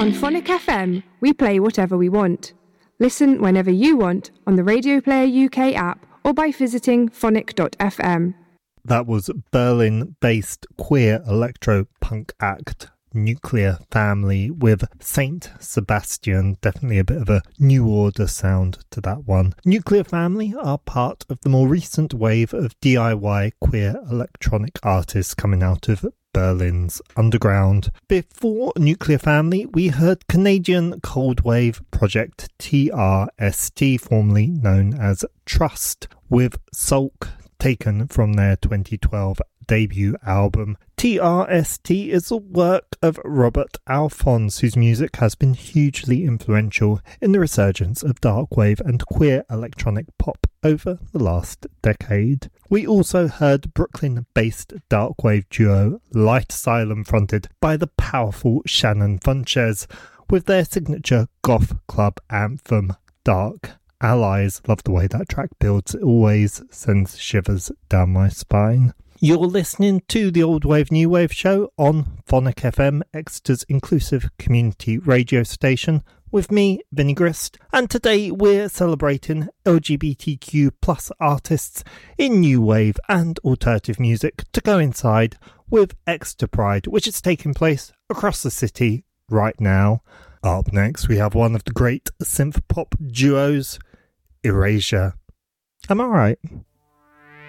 On Phonic FM, we play whatever we want. Listen whenever you want on the Radio Player UK app or by visiting phonic.fm. That was Berlin-based queer electro-punk act Nuclear Family with Saint Sebastian. Definitely a bit of a New Order sound to that one. Nuclear Family are part of the more recent wave of DIY queer electronic artists coming out of Berlin's underground. Before Nuclear Family, we heard Canadian cold wave project TRST, formerly known as Trust, with Sulk, taken from their 2012 debut album. TRST is the work of Robert Alphonse, whose music has been hugely influential in the resurgence of darkwave and queer electronic pop over the last decade. We also heard Brooklyn-based darkwave duo Light Asylum, fronted by the powerful Shannon Funches, with their signature goth club anthem, Dark Allies. Love the way that track builds. It always sends shivers down my spine. You're listening to the Old Wave New Wave show on Phonic FM, Exeter's inclusive community radio station, with me, Vinnie Grist, and today we're celebrating LGBTQ plus artists in new wave and alternative music to go inside with Exeter Pride, which is taking place across the city right now. Up next, we have one of the great synth pop duos, Erasure. Am I right?